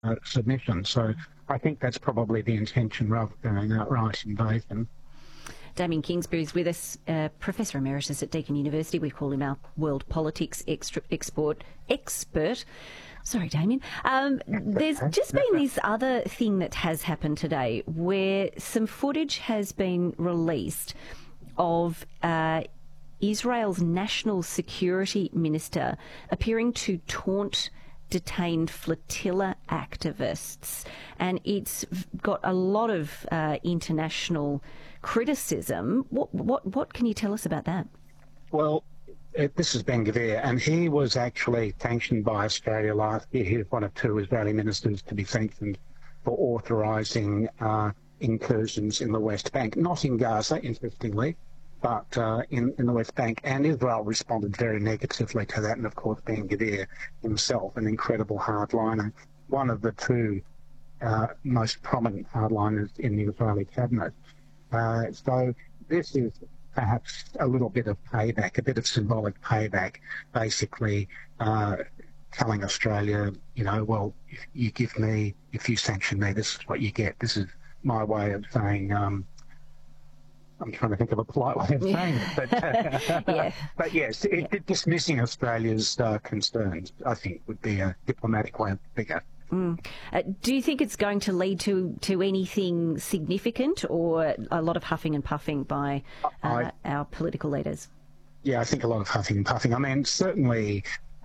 submission. So I think that's probably the intention rather than an outright invasion. Damien Kingsbury is with us, Professor Emeritus at Deakin University. We call him our world politics expert. Sorry, Damien. There's just been this other thing that has happened today where some footage has been released of Israel's national security minister appearing to taunt detained flotilla activists, and it's got a lot of international criticism. What can you tell us about that? Well, this is Ben-Gvir, and he was actually sanctioned by Australia last year. He was one of two Israeli ministers to be sanctioned for authorising incursions in the West Bank, not in Gaza, interestingly, but in the West Bank. And Israel responded very negatively to that, and of course Ben-Gvir himself, an incredible hardliner, one of the two most prominent hardliners in the Israeli cabinet. So this is perhaps a little bit of payback, a bit of symbolic payback, basically telling Australia, well, if you sanction me, this is what you get. This is my way of saying, I'm trying to think of a polite way of saying it, but, but yes, dismissing Australia's concerns, I think, would be a diplomatic way of figure. Do you think it's going to lead to anything significant, or a lot of huffing and puffing by our political leaders? Yeah, I think a lot of huffing and puffing. I mean, certainly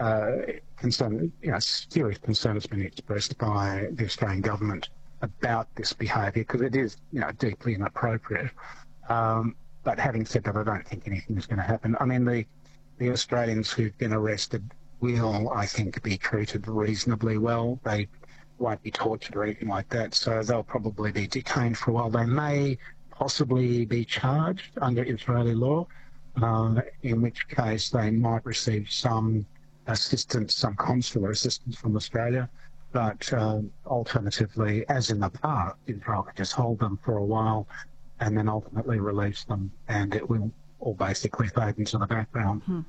serious concern has been expressed by the Australian government about this behaviour, because it is, deeply inappropriate. But having said that, I don't think anything is going to happen. I mean, the Australians who've been arrested will, I think, be treated reasonably well. They won't be tortured or anything like that, so they'll probably be detained for a while. They may possibly be charged under Israeli law, in which case they might receive some assistance, some consular assistance from Australia. But alternatively, as in the past, Israel could just hold them for a while and then ultimately release them, and it will all basically fade into the background.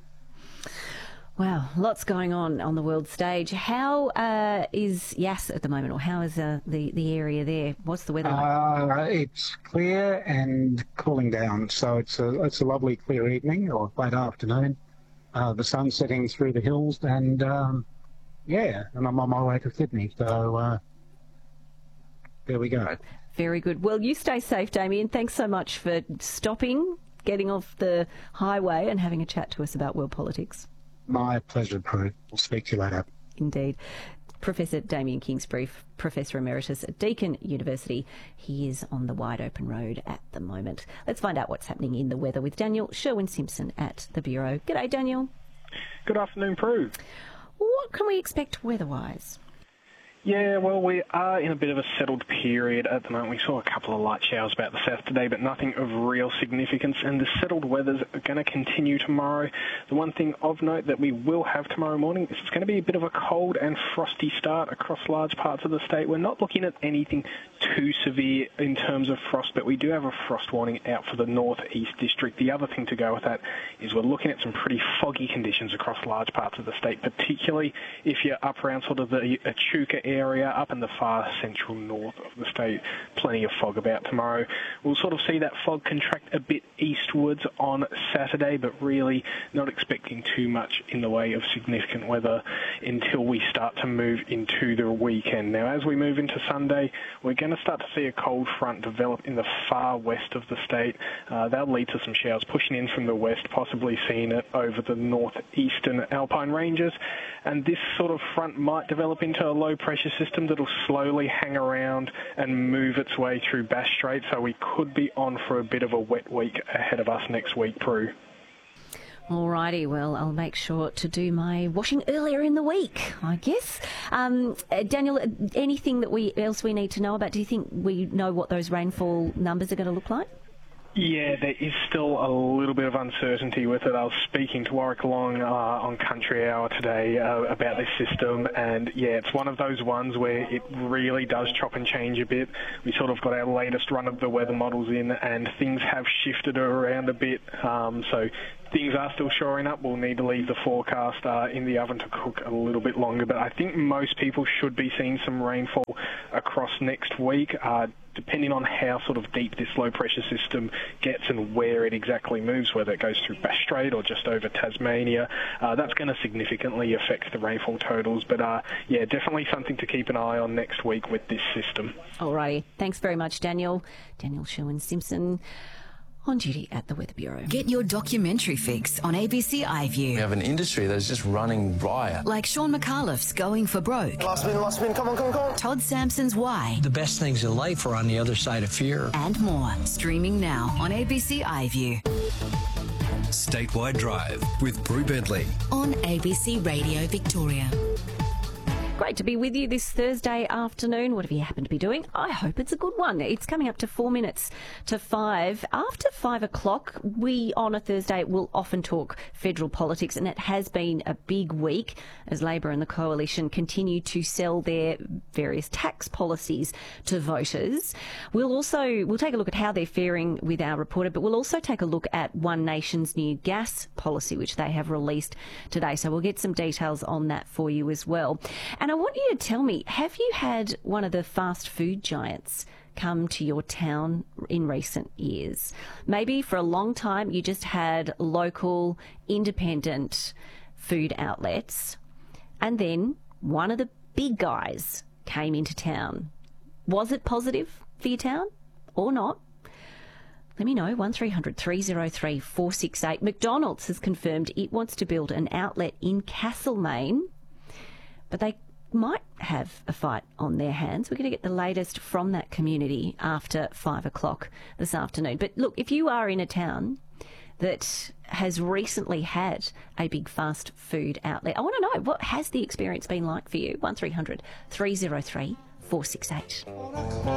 Wow, lots going on the world stage. How is Yass at the moment, or how is the area there? What's the weather like? It's clear and cooling down, so it's a lovely clear evening or late afternoon. The sun's setting through the hills, and and I'm on my way to Sydney, so there we go. Very good. Well, you stay safe, Damien. Thanks so much for stopping, getting off the highway and having a chat to us about world politics. My pleasure, Prue. We'll speak to you later. Indeed. Professor Damien Kingsbury, Professor Emeritus at Deakin University. He is on the wide open road at the moment. Let's find out what's happening in the weather with Daniel Sherwin-Simpson at the Bureau. G'day, Daniel. Good afternoon, Prue. What can we expect weather-wise? Yeah, well, we are in a bit of a settled period at the moment. We saw a couple of light showers about the south today, but nothing of real significance, and the settled weather's going to continue tomorrow. The one thing of note that we will have tomorrow morning is it's going to be a bit of a cold and frosty start across large parts of the state. We're not looking at anything too severe in terms of frost, but we do have a frost warning out for the northeast district. The other thing to go with that is we're looking at some pretty foggy conditions across large parts of the state, particularly if you're up around sort of the Echuca area, up in the far central north of the state. Plenty of fog about tomorrow. We'll sort of see that fog contract a bit eastwards on Saturday, but really not expecting too much in the way of significant weather until we start to move into the weekend. Now, as we move into Sunday, we're going to start to see a cold front develop in the far west of the state. That'll lead to some showers pushing in from the west, possibly seeing it over the northeastern alpine ranges. And this sort of front might develop into a low pressure system that'll slowly hang around and move its way through Bass Strait, so we could be on for a bit of a wet week ahead of us next week, Prue. Alrighty, well, I'll make sure to do my washing earlier in the week, I guess. Daniel, anything that else we need to know about? Do you think we know what those rainfall numbers are going to look like? Yeah, there is still a little bit of uncertainty with it. I was speaking to Warwick Long on Country Hour today about this system, and yeah, it's one of those ones where it really does chop and change a bit. We sort of got our latest run of the weather models in, and things have shifted around a bit, so things are still shoring up. We'll need to leave the forecast in the oven to cook a little bit longer, but I think most people should be seeing some rainfall across next week. Depending on how sort of deep this low-pressure system gets and where it exactly moves, whether it goes through Bass Strait or just over Tasmania, that's going to significantly affect the rainfall totals. But, yeah, definitely something to keep an eye on next week with this system. All righty. Thanks very much, Daniel. Daniel Sherwin-Simpson, on duty at the Weather Bureau. Get your documentary fix on ABC iView. We have an industry that is just running riot. Like Sean McAuliffe's Going for Broke. Last spin, come on. Todd Sampson's Why. The best things in life are on the other side of fear. And more. Streaming now on ABC iView. Statewide Drive with Brew Bentley. On ABC Radio Victoria. Great to be with you this Thursday afternoon. Whatever you happen to be doing, I hope it's a good one. It's coming up to 4 minutes to 5. After 5 o'clock, we on a Thursday will often talk federal politics, and it has been a big week as Labor and the Coalition continue to sell their various tax policies to voters. We'll take a look at how they're faring with our reporter, but we'll also take a look at One Nation's new gas policy, which they have released today. So we'll get some details on that for you as well. And I want you to tell me, have you had one of the fast food giants come to your town in recent years? Maybe for a long time you just had local, independent food outlets, and then one of the big guys came into town. Was it positive for your town or not? Let me know, 1300 303 468. McDonald's has confirmed it wants to build an outlet in Castlemaine, but they might have a fight on their hands. We're going to get the latest from that community after 5 o'clock this afternoon. But look, if you are in a town that has recently had a big fast food outlet, I want to know, what has the experience been like for you? 1300 303 468.